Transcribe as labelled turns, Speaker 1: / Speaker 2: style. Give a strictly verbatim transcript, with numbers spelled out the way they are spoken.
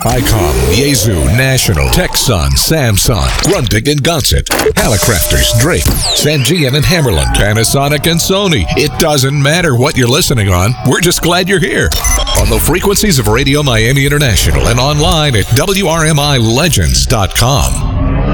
Speaker 1: ICOM, Yaesu, National, Texan, Samsung, Grundig and Gonset, Hallicrafters, Drake, Sangean and Hammerland, Panasonic and Sony. It doesn't matter what you're listening on. We're just glad you're here. On the frequencies of Radio Miami International and online at W R M I legends dot com.